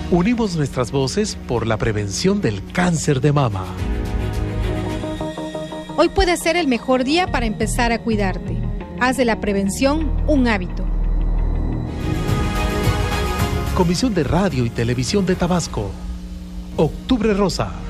Unimos nuestras voces por la prevención del cáncer de mama. Hoy puede ser el mejor día para empezar a cuidarte. Haz de la prevención un hábito. Comisión de Radio y Televisión de Tabasco. Octubre Rosa.